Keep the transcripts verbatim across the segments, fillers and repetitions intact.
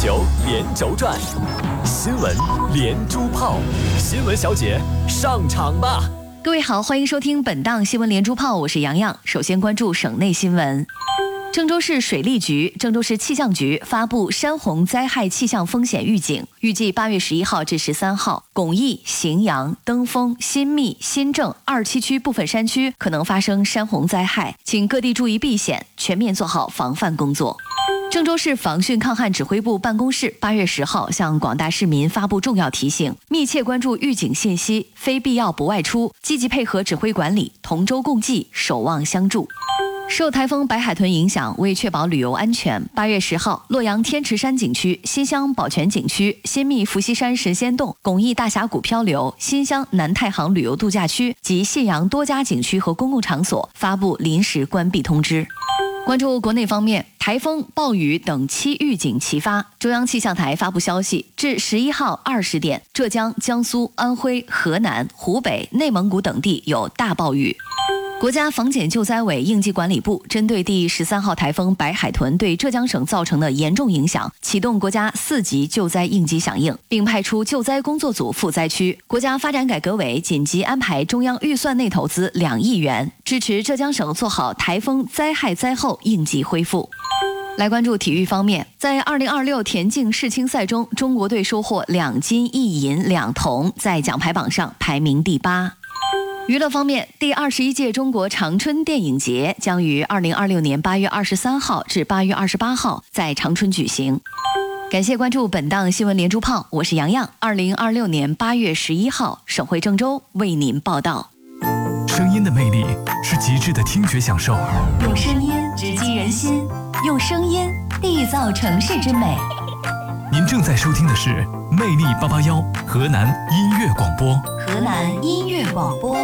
九连轴转，新闻连珠炮，新闻小姐上场吧！ 各位好，欢迎收听本档新闻连珠炮，我是洋洋。首先关注省内新闻。郑州市水利局、郑州市气象局发布山洪灾害气象风险预警，预计八月十一号至十三号，巩义、荥阳、登封、新密、新郑二七区部分山区可能发生山洪灾害，请各地注意避险，全面做好防范工作。郑州市防汛抗旱指挥部办公室八月十号向广大市民发布重要提醒，密切关注预警信息，非必要不外出，积极配合指挥管理，同舟共济，守望相助。受台风白海豚影响，为确保旅游安全，八月十号，洛阳天池山景区、新乡宝泉景区、新密伏羲山神仙洞、巩义大峡谷漂流、新乡南太行旅游度假区及信阳多家景区和公共场所发布临时关闭通知。关注国内方面，台风、暴雨等七预警齐发。中央气象台发布消息，至十一号二十点，浙江、江苏、安徽、河南、湖北、内蒙古等地有大暴雨。国家防检救灾委应急管理部针对第十三号台风白海豚对浙江省造成的严重影响，启动国家四级救灾应急响应，并派出救灾工作组赴灾区。国家发展改革委紧急安排中央预算内投资两亿元，支持浙江省做好台风灾害灾后应急恢复。来关注体育方面，在二零二六田径世青赛中，中国队收获两金一银两铜，在奖牌榜上排名第八。娱乐方面，第二十一届中国长春电影节将于二零二六年八月二十三号至八月二十八号在长春举行。感谢关注本档新闻连珠炮，我是洋洋。二零二六年八月十一号，省会郑州为您报道。 声音的魅力是极致的听觉享受， 用声音直击人心，用声音缔造城市之美。 您正在收听的是魅力八八幺河南音乐广播。 河南音乐广播。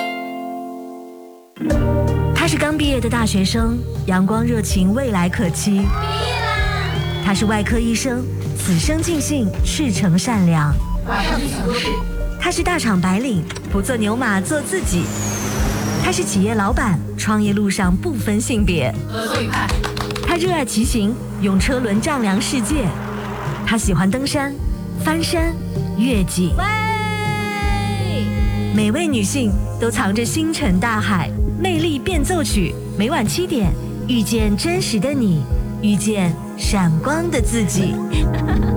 他是刚毕业的大学生，阳光热情，未来可期。毕业啦！他是外科医生，此生尽兴，赤诚善良。马上去抢救室。他是大厂白领，不做牛马，做自己。他是企业老板，创业路上不分性别。合作愉快。他热爱骑行，用车轮丈量世界。他喜欢登山、翻山、越脊。每位女性都藏着星辰大海，魅力变奏曲，每晚七点，遇见真实的你，遇见闪光的自己。